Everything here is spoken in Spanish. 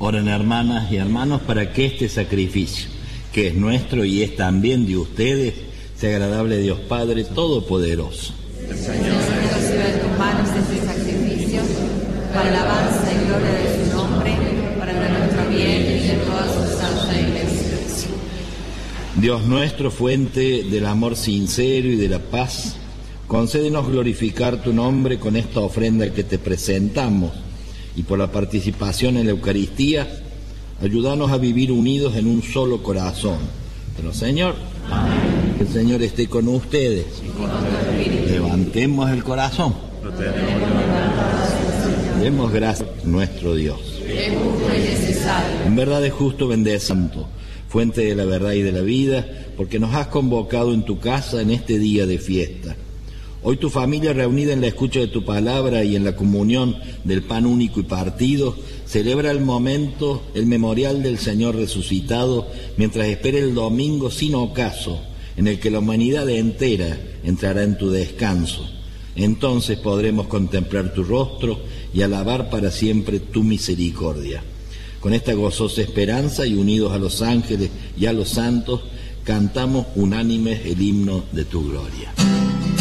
Oren, hermanas y hermanos, para que este sacrificio, que es nuestro y es también de ustedes, sea agradable a Dios Padre Todopoderoso. El Señor reciba de tus manos este sacrificio, para alabanza y gloria de su nombre, para nuestro bien y de toda su santa iglesia. Dios nuestro, fuente del amor sincero y de la paz, concédenos glorificar tu nombre con esta ofrenda que te presentamos, y por la participación en la Eucaristía, ayúdanos a vivir unidos en un solo corazón. Pero Señor, amén. Que el Señor esté con ustedes. Levantemos el corazón. Demos gracias a nuestro Dios. Es justo y necesario. En verdad es justo, santo, fuente de la verdad y de la vida, porque nos has convocado en tu casa en este día de fiesta. Hoy tu familia, reunida en la escucha de tu palabra y en la comunión del pan único y partido, celebra el momento, el memorial del Señor resucitado, mientras espera el domingo sin ocaso, en el que la humanidad entera entrará en tu descanso. Entonces podremos contemplar tu rostro y alabar para siempre tu misericordia. Con esta gozosa esperanza y unidos a los ángeles y a los santos, cantamos unánimes el himno de tu gloria.